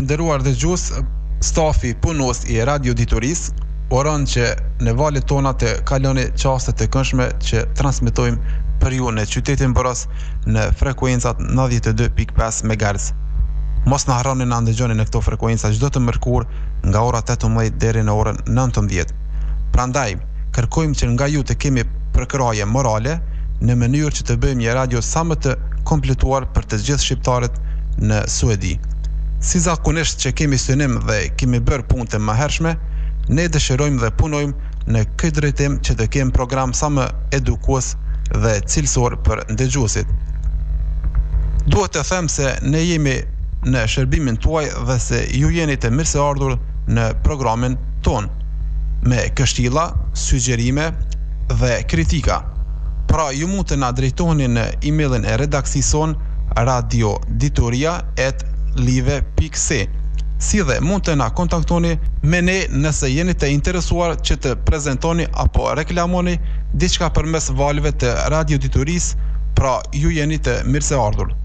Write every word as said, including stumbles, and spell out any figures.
Të nderuar dëgjues, stafi punës i radioditurisë uron që në valët tona të kaloni qaste të këndshme që transmetojmë për ju në qytetin Boros në frekuencat nëntëdhjetë e dy pikë pesë megahertz. Mos na harroni na ndëgjoni në këto frekuenca çdo të mërkurë nga ora tetëmbëdhjetë deri në orën nëntëmbëdhjetë. Prandaj, kërkojmë që nga ju të kemi përkraje morale në mënyrë që të bëjmë një radio sa më të kompletuar për të gjithë shqiptarët në Suedi. Si zakonisht që kemi synim dhe kemi bërë punë të mëhershme, ne dëshirojmë dhe punojmë në këtë drejtim që të kemi program sa më edukues dhe cilësor për ndëgjuesit. Duhet të them se ne jemi në shërbimin tuaj dhe se ju jeni të mirëseardhur në programin ton, me këshilla, sugjerime dhe kritika. Pra ju mund të na drejtoni në emailin e redaksisë son radiodituria at live pikë c. Si dhe mund të na kontaktoni me ne nëse jeni të interesuar që të prezentoni apo reklamoni diçka përmes valëve të radioditurisë, pra ju jeni të mirëseardhur.